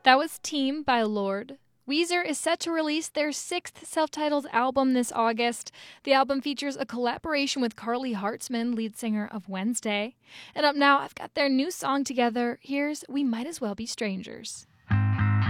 That was Team by Lorde. Weezer is set to release their 6th self-titled album this August. The album features a collaboration with Carly Hartzman, lead singer of Wednesday. And up now, I've got their new song together. Here's We Might As Well Be Strangers.